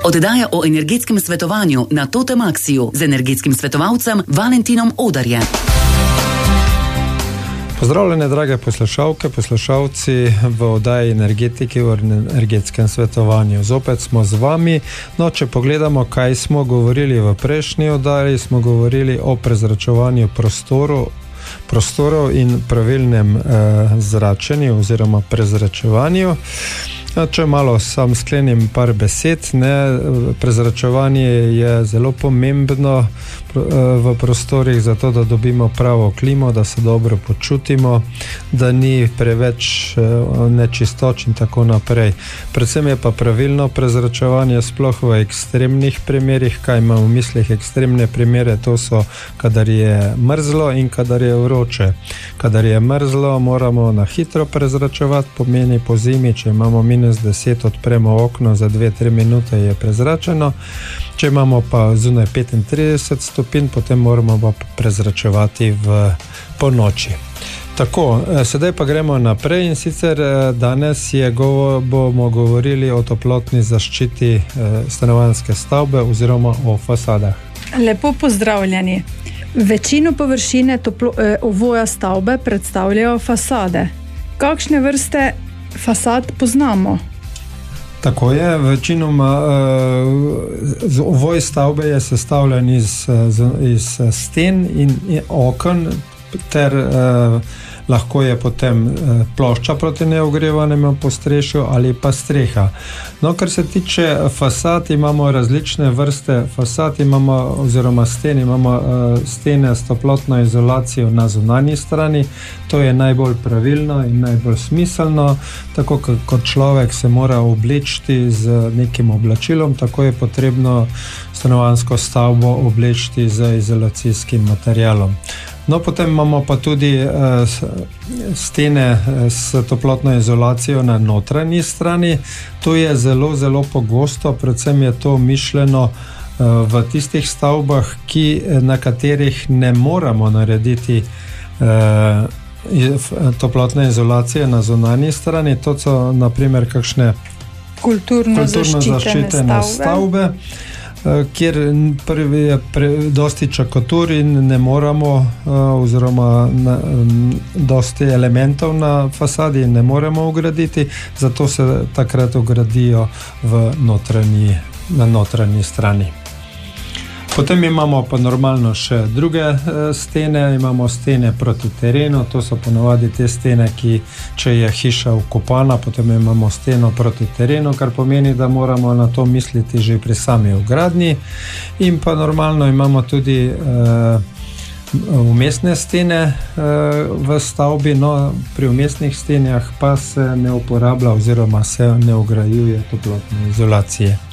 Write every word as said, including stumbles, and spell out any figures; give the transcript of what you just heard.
Oddaja o energetskem svetovanju na Totem Axiju z energetskim svetovalcem Valentinom Odarjem. Pozdravljene, drage poslušalke, poslušalci v oddaji Energetiki v energetskem svetovanju. Zopet smo z vami. No, če pogledamo, kaj smo govorili v prejšnji oddaji, smo govorili o prezračevanju prostoru, prostorov in pravilnem eh, zračenju oziroma prezračevanju. Če malo sam sklenim par besed, ne, prezračevanje je zelo pomembno v prostorih, zato da dobimo pravo klimo, da se dobro počutimo, da ni preveč nečistoč in tako naprej. Predvsem je pa pravilno prezračevanje sploh v ekstremnih primerih. Kaj imamo v mislih ekstremne primere? To so, kadar je mrzlo in kadar je vroče. Kadar je mrzlo, moramo na hitro prezračevati, pomeni po zimi, če imamo minus deset, odpremo okno, za dve tri minute je prezračeno. Če imamo pa zunaj petintrideset stopinj, potem moramo pa prezračevati v ponoči. Tako, sedaj pa gremo naprej in sicer danes je govo, bomo govorili o toplotni zaščiti stanovanjske stavbe oziroma o fasadah. Lepo pozdravljeni. Večino površine toplo, eh, ovoja stavbe predstavljajo fasade. Kakšne vrste fasad poznamo? Tako je, večinoma uh, ovoj stavbe je sestavljen iz, iz sten in oken, ter uh, lahko je potem uh, plošča proti neogrevanemu postrešju ali pa streha. No, kar se tiče fasad, imamo različne vrste fasad, imamo, oziroma sten, imamo uh, stene s toplotno izolacijo na zunanji strani. To je najbolj pravilno in najbolj smiselno. Tako kot človek se mora oblečiti z nekim oblačilom, tako je potrebno stanovanjsko stavbo oblečiti z izolacijskim materialom. No, potem imamo pa tudi uh, stene s toplotno izolacijo na notranji strani. To je zelo, zelo pogosto, predvsem je to mišljeno uh, v tistih stavbah, ki, na katerih ne moramo narediti uh, toplotne izolacije na zunanji strani. To so na primer kakšne kulturno, kulturno zaščitene stavbe, stavbe kjer prvi je pre, dosti čakatur in ne moramo, oziroma na, dosti elementov na fasadi ne moremo ugraditi, zato se takrat ugradijo v notranji, na notranji strani. Potem imamo pa normalno še druge stene, imamo stene proti terenu, to so ponovadi te stene, ki, če je hiša vkopana, potem imamo steno proti terenu, kar pomeni, da moramo na to misliti že pri sami vgradnji. In pa normalno imamo tudi uh, umestne stene uh, v stavbi, no pri umestnih stenjah pa se ne uporablja oziroma se ne vgrajuje toplotne izolacije.